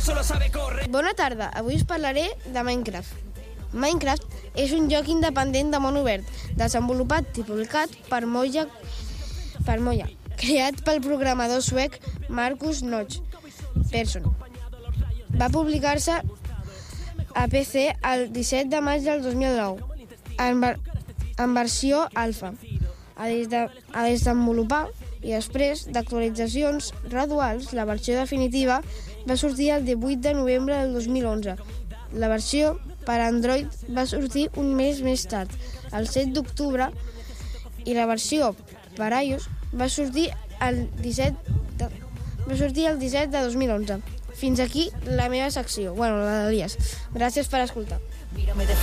Bona tarda, avui us parlaré de Minecraft. Minecraft és un joc independent de món obert, desenvolupat i publicat per Moja, creat pel programador suec Marcus Notch Persson. Va publicar-se a PC el 17 de maig del 2009, en versió alfa, a desenvolupar, i després d'actualitzacions graduals, la versió definitiva va sortir el 18 de novembre del 2011. La versió per Android va sortir un mes més tard, el 7 d'octubre, i la versió per iOS va sortir el 17 de 2011. Fins aquí la meva secció, la d'Elias. Gràcies per escoltar.